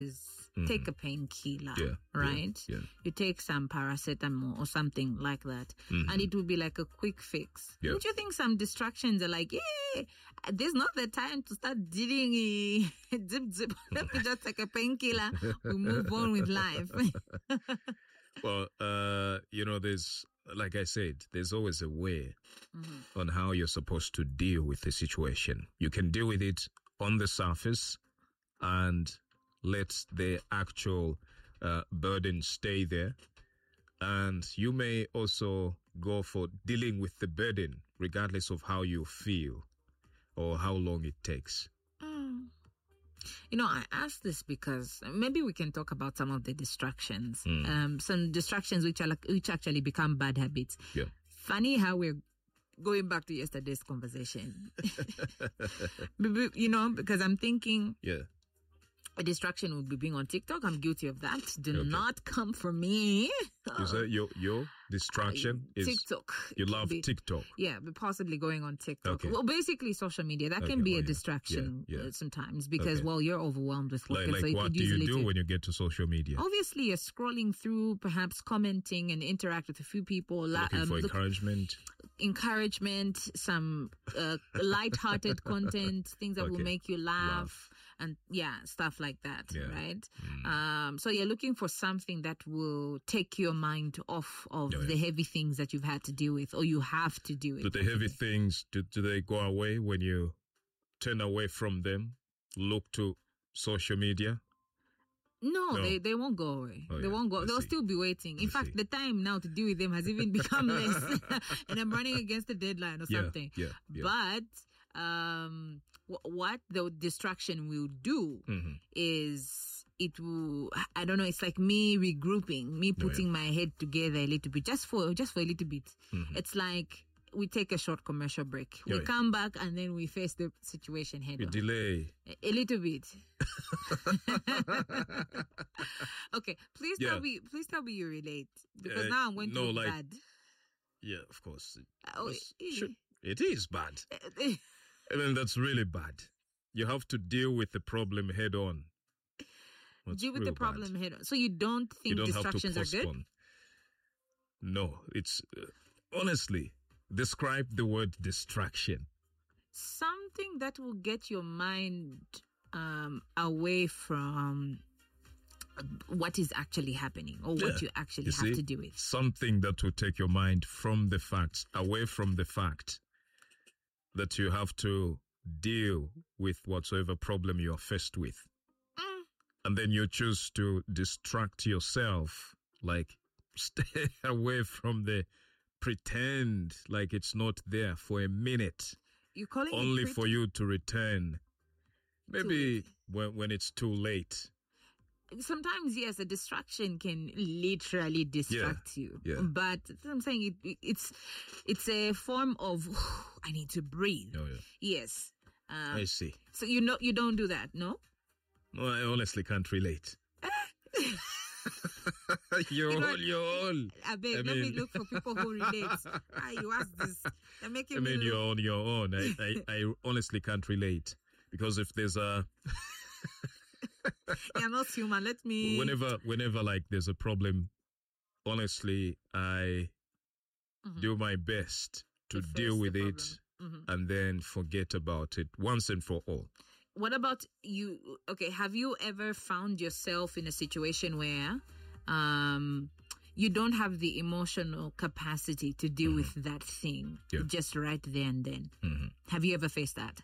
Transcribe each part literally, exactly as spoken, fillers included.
is mm-hmm. take a painkiller, yeah, right? Yeah, yeah. You take some paracetamol or something like that, mm-hmm. and it will be like a quick fix. Yeah. Don't you think some distractions are like, yeah, there's not the time to start dealing zip zip. Let me just take a painkiller. We move on with life. Well, uh, you know, there's, like I said, there's always a way mm-hmm. on how you're supposed to deal with the situation. You can deal with it on the surface and let the actual uh, burden stay there. And you may also go for dealing with the burden regardless of how you feel or how long it takes. Mm. You know, I ask this because maybe we can talk about some of the distractions, mm. um, some distractions which are like, which actually become bad habits. Yeah. Funny how we're going back to yesterday's conversation. You know, because I'm thinking, yeah, a distraction would be being on TikTok. I'm guilty of that. Do okay. not come for me. Is that your your distraction? Uh, is TikTok. You love be, TikTok? Yeah, but possibly going on TikTok. Okay. Well, basically social media. That okay. can be oh, a yeah. distraction yeah. Yeah. Uh, sometimes because, okay. well, you're overwhelmed with work. Like, like so what do you do take... when you get to social media? Obviously, you're scrolling through, perhaps commenting and interact with a few people. Looking um, for look, encouragement. Encouragement, some uh, light-hearted content, things that okay. will make you laugh. laugh. And yeah, stuff like that, yeah. right? Mm. Um, so you're looking for something that will take your mind off of oh, yeah. the heavy things that you've had to deal with or you have to deal with. Do the heavy things, do, do they go away when you turn away from them, look to social media? No, no. they they won't go away. Oh, they yeah. won't go. I They'll see. still be waiting. In I fact, see. the time now to deal with them has even become less. And I'm running against the deadline or yeah, something. Yeah, yeah. But um, w- what the distraction will do mm-hmm. is it will, I don't know, it's like me regrouping, me putting oh, yeah. my head together a little bit, just for just for a little bit. Mm-hmm. It's like we take a short commercial break. We yeah. come back and then we face the situation head we on. delay. A, a little bit. Okay, please yeah. tell me, please tell me you relate. Because uh, now I'm going to no, look like, bad. Yeah, of course. It, oh, it, it is bad. I mean, that's really bad. You have to deal with the problem head on. That's deal with the problem bad. head on. So you don't think you don't distractions have to are good? No, it's uh, honestly, describe the word distraction. Something that will get your mind um, away from what is actually happening or what yeah. you actually you have see, to do with. Something that will take your mind from the facts, away from the fact that you have to deal with whatsoever problem you are faced with. Mm. And then you choose to distract yourself, like stay away from the pretend like it's not there for a minute. You're calling only it pre- for you to return. Maybe when when it's too late. Sometimes, yes, a distraction can literally distract yeah, you. Yeah. But I'm saying it, it's it's a form of I need to breathe. Oh, yeah. Yes. Um, I see. So you know you don't do that, no? No, I honestly can't relate. you're you know, all, you're all. I beg, I let mean, me look for people who relate. Ah, you ask this. They're making I mean, me you're on your own. I, I, I honestly can't relate. Because if there's a... You're not human. Let me... Whenever, whenever like there's a problem, honestly, I mm-hmm. do my best to, to deal with it mm-hmm. and then forget about it once and for all. What about you? Okay, have you ever found yourself in a situation where um, you don't have the emotional capacity to deal mm-hmm. with that thing yeah. just right there and then? Mm-hmm. Have you ever faced that?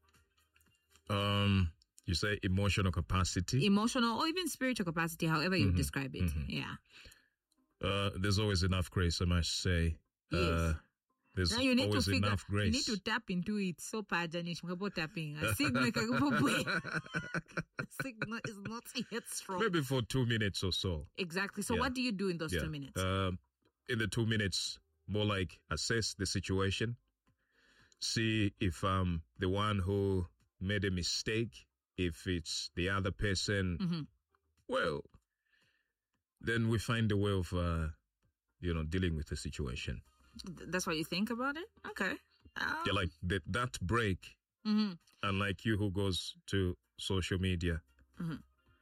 Um, you say emotional capacity? Emotional or even spiritual capacity, however you mm-hmm. describe it. Mm-hmm. Yeah. Uh, there's always enough grace, I must say. Yes. Uh, There's now you need always to figure, enough grace. You need to tap into it. So pajanish mga tapping. Signal signal is not yet strong. Maybe for two minutes or so. Exactly. So yeah. what do you do in those yeah. two minutes? Um, in the two minutes, more like assess the situation. See if I'm the one who made a mistake. If it's the other person, mm-hmm. well, then we find a way of, uh, you know, dealing with the situation. That's what you think about it? Okay. Um, yeah, like that, that break, mm-hmm. and like you who goes to social media, mm-hmm.